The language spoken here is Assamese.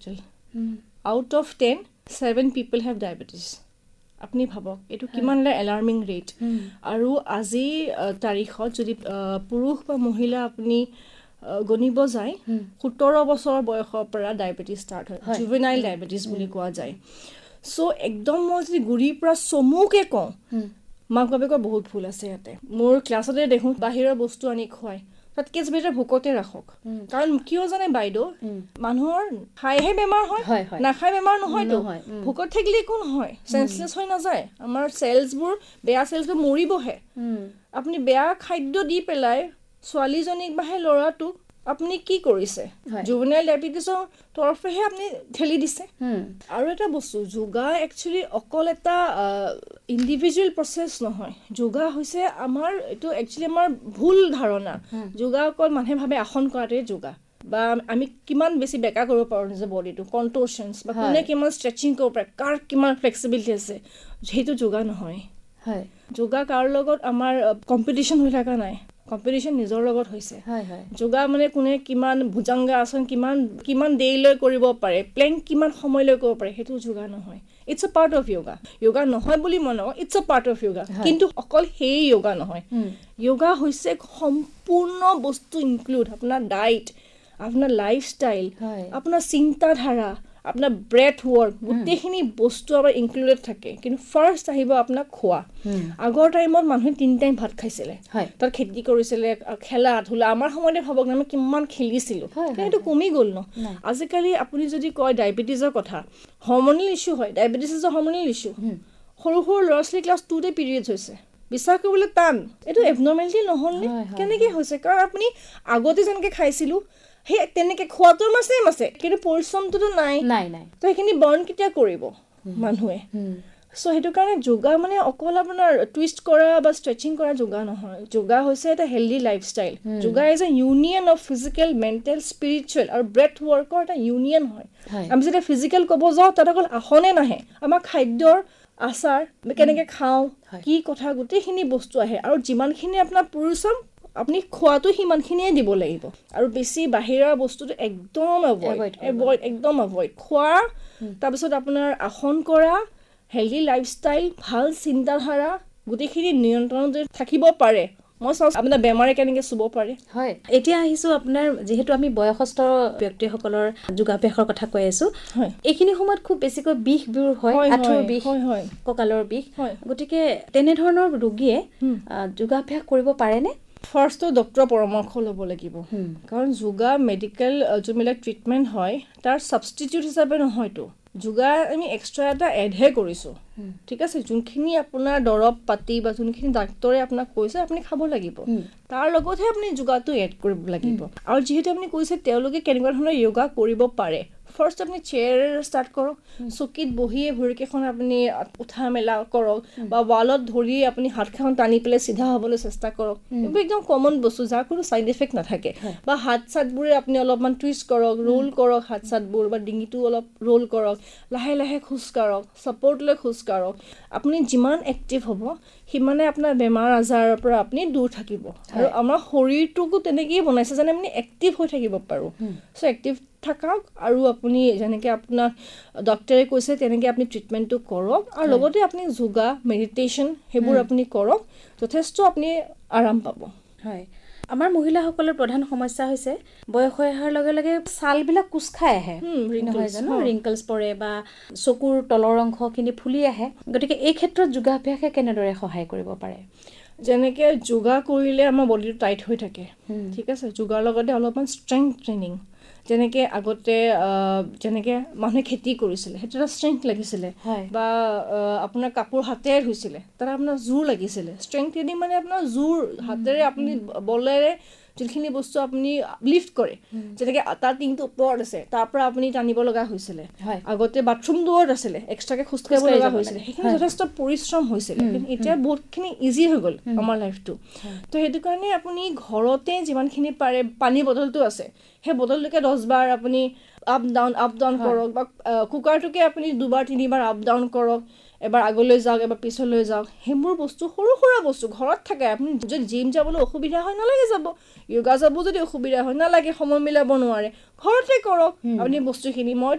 hospital. Out of 10, 7 people have diabetes. আপনি ভাবক এইটো কিমানটা এলাৰ্মিং ৰেট আৰু আজি তাৰিখত যদি পুৰুষ বা মহিলা আপুনি গণিব যায় 17 বছৰ বয়সৰ পৰা ডায়েবেটিছ ষ্টাৰ্ট হয় জুভেনাইল ডায়েবেটিছ বুলি কোৱা যায় সো একদম মই যদি গুৰিৰ পৰা চমুকে কওঁ মাক বাপেকৰ বহুত ভুল আছে ইয়াতে মোৰ ক্লাছতে দেখোঁ বাহিৰৰ বস্তু আনি খুৱাই তাতকে বেটাৰ ভোকতে ৰাখক কাৰণ কিয় জানে বাইদেউ মানুহৰ খাইহে বেমাৰ হয় নাখাই বেমাৰ নহয়তো ভোকত থাকিলে একো নহয় সেন্সলেছ হৈ নাযায় আমাৰ চেলছবোৰ বেয়া চেলছবোৰ মৰিবহে আপুনি বেয়া খাদ্য দি পেলাই ছোৱালীজনীক বাহে ল'ৰাটোক আপুনি কি কৰিছে জুভেনাইল ডায়েবেটিছৰ তৰফেহে আপুনি ঠেলি দিছে আৰু এটা বস্তু যোগা একচুৱেলি অকল এটা ইণ্ডিভিজুৱেল প্ৰচেছ নহয় যোগা হৈছে আমাৰ এইটো একচুৱেলি আমাৰ ভুল ধাৰণা যোগা অকল মানুহে ভাবে আসন কৰাটোৱে যোগা বা আমি কিমান বেছি বেকা কৰিব পাৰোঁ নিজৰ বডিটো কণ্টৰশ্যনছ বা কোনে কিমান ষ্ট্ৰেচিং কৰিব পাৰে কাৰ কিমান ফ্লেক্সিবিলিটি আছে সেইটো যোগা নহয় যোগা কাৰ লগত আমাৰ কম্পিটিশ্যন হৈ থকা নাই কম্পিটিশ্যন নিজৰ লগত হৈছে যোগা মানে কোনে কিমান ভুজংগা আসন কিমান দেৰিলৈ কৰিব পাৰে প্লেংক কিমান সময়লৈ কৰিব পাৰে সেইটো যোগা নহয় ইটছ আ পাৰ্ট অফ যোগা নহয় বুলি মই নকওঁ ইটছ আ পাৰ্ট অফ যোগা কিন্তু অকল সেই যোগা নহয় যোগা হৈছে সম্পূৰ্ণ বস্তু ইনক্লুড আপোনাৰ ডায়েট আপোনাৰ লাইফষ্টাইল আপোনাৰ চিন্তাধাৰা আপোনাৰ ব্ৰেথ ৱৰ্ক গোটেইখিনি বস্তু আমাৰ ইনক্লুডেড থাকে কিন্তু ফাৰ্ষ্ট আহিব আপোনাৰ খোৱা আগৰ টাইমত মানুহে 3 টাইম ভাত খাইছিলে তাত খেতি কৰিছিলে খেলা ধূলা আমাৰ সময়তে ভাবক আমি কিমান খেলিছিলোঁ সেইটো কমি গ'ল ন আজিকালি আপুনি যদি কয় ডায়েবেটিছৰ কথা হৰম'নেল ইছ্যু হয় diabetes is a hormonal issue সৰু সৰু ল'ৰা ছোৱালী ক্লাছ 2তে পিৰিয়ডছ হৈছে বিশ্বাস কৰিবলৈ টান এইটো এবনৰ্মেলিটি নহ'লনে কেনেকৈ হৈছে কাৰণ আপুনি আগতে যেনেকৈ খাইছিলোঁ সেই তেনেকৈ খোৱাটোৰ মাছেম আছে কিন্তু পৰিশ্ৰমটোতো নাই তো সেইখিনি বাৰ্ণ কেতিয়া কৰিব মানুহে চ' সেইটো কাৰণে যোগা মানে অকল আপোনাৰ টুইষ্ট কৰা বা ষ্ট্ৰেচিং কৰা যোগা নহয় যোগা হৈছে এটা healthy lifestyle yoga is a union of physical mental spiritual আৰু ব্ৰেথ ৱৰ্কৰ এটা ইউনিয়ন হয় আমি যেতিয়া ফিজিকেল ক'ব যাওঁ তাত অকল আসনে নাহে আমাৰ খাদ্যৰ আচাৰ কেনেকৈ খাওঁ কি কথা গোটেইখিনি বস্তু আহে আৰু যিমানখিনি আপোনাৰ পৰিশ্ৰম আপুনি খোৱাটো সিমানখিনিয়ে দিব লাগিব আৰু বেছি বাহিৰৰ বস্তুটো একদম এভইড খোৱা তাৰপিছত আপোনাৰ আসন কৰা হেল্ডি লাইফষ্টাইল ভাল চিন্তাধাৰা গোটেইখিনি নিয়ন্ত্ৰণত থাকিব পাৰে মই চাওঁ আপোনাৰ বেমাৰে কেনেকৈ চুব পাৰে এতিয়া আহিছোঁ আপোনাৰ যিহেতু আমি বয়সস্থ ব্যক্তিসকলৰ যোগাভ্যাসৰ কথা কৈ আছোঁ এইখিনি সময়ত খুব বেছিকৈ বিষবোৰ হয় আঁঠুৰ বিষ কঁকালৰ বিষ গতিকে তেনেধৰণৰ ৰোগীয়ে যোগাভ্যাস কৰিব পাৰেনে ফাৰ্ষ্টটো ডক্টৰৰ পৰামৰ্শ ল'ব লাগিব কাৰণ যোগা মেডিকেল যোনবিলাক ট্ৰিটমেণ্ট হয় তাৰ ছাবষ্টিটিউট হিচাপে নহয়তো যোগা আমি এক্সট্ৰা এটা এডহে কৰিছোঁ ঠিক আছে যোনখিনি আপোনাৰ দৰৱ পাতি বা যোনখিনি ডাক্তৰে আপোনাক কৈছে আপুনি খাব লাগিব তাৰ লগতহে আপুনি যোগাটো এড কৰিব লাগিব আৰু যিহেতু আপুনি কৈছে তেওঁলোকে কেনেকুৱা ধৰণৰ যোগা কৰিব পাৰে ফাৰ্ষ্ট আপুনি চেয়াৰ ষ্টাৰ্ট কৰক চকীত বহিয়ে ভৰিকেইখন আপুনি উঠা মেলা কৰক বা ৱালত ধৰি আপুনি হাতখন টানি পেলাই চিধা হ'বলৈ চেষ্টা কৰক এইবোৰ একদম কমন বস্তু যাৰ কোনো ছাইড ইফেক্ট নাথাকে বা হাত চাতবোৰে আপুনি অলপমান টুইষ্ট কৰক ৰোল কৰক হাত চাতবোৰ বা ডিঙিটো অলপ ৰোল কৰক লাহে লাহে খোজ কাঢ়ক ছাপৰ্ট লৈ খোজ কাঢ়ক আপুনি যিমান এক্টিভ হ'ব সিমানে আপোনাৰ বেমাৰ আজাৰৰ পৰা আপুনি দূৰ থাকিব আৰু আমাৰ শৰীৰটোকো তেনেকৈয়ে বনাইছে যেনে আপুনি এক্টিভ হৈ থাকিব পাৰোঁ চ' এক্টিভ থাকক আৰু আপুনি যেনেকৈ আপোনাক ডক্টৰে কৈছে তেনেকৈ আপুনি ট্ৰিটমেণ্টটো কৰক আৰু লগতে আপুনি যোগা মেডিটেশ্যন সেইবোৰ আপুনি কৰক যথেষ্ট আপুনি আৰাম পাব আমাৰ মহিলাসকলৰ প্ৰধান সমস্যা হৈছে বয়স হৈ অহাৰ লগে লগে ছালবিলাক কোচ খাই আহে নহয় জানো ৰিংকলছ পৰে বা চকুৰ তলৰ অংশখিনি ফুলি আহে গতিকে এই ক্ষেত্ৰত যোগাভ্যাসে কেনেদৰে সহায় কৰিব পাৰে যেনেকৈ যোগা কৰিলে আমাৰ বডিটো টাইট হৈ থাকে ঠিক আছে যোগাৰ লগতে অলপমান ষ্ট্ৰেংথ ট্ৰেইনিং যেনেকৈ আগতে যেনেকৈ মানুহে খেতি কৰিছিলে সেইটো এটা ষ্ট্ৰেংথ লাগিছিলে বা আপোনাৰ কাপোৰ হাতেৰে ধুইছিলে তাত আপোনাৰ জোৰ লাগিছিলে ষ্ট্ৰেংথ ট্ৰেইনিং মানে আপোনাৰ জোৰ হাতেৰে আপুনি বলেৰে যিখিনি বস্তু আপুনি লিফ্ট কৰে যেনেকৈ তাৰ টিংটো ওপৰত আছে তাৰ পৰা আপুনি টানিব লগা হৈছিলে আগতে বাথৰুম দূৰত আছিলে এক্সট্ৰাকৈ খোজ কাঢ়িব লগা হৈছিলে সেইখিনি যথেষ্ট পৰিশ্ৰম হৈছিলে কিন্তু এতিয়া বহুতখিনি ইজি হৈ গ'ল আমাৰ লাইফটো তো সেইটো কাৰণে আপুনি ঘৰতে যিমানখিনি পাৰে পানীৰ বটলটো আছে সেই বটলটোকে 10 বাৰ আপুনি আপ ডাউন কৰক বা কুকাৰটোকে আপুনি 2বাৰ 3বাৰ আপ ডাউন কৰক এবাৰ আগলৈ যাওক এবাৰ পিছলৈ যাওক সেইবোৰ বস্তু সৰু সুৰা বস্তু ঘৰত থাকে আপুনি যদি জিম যাবলৈ অসুবিধা হয় নালাগে যাব যোগা যাব যদি অসুবিধা হয় নালাগে সময় মিলাব নোৱাৰে ঘৰতে কৰক আপুনি বস্তুখিনি মই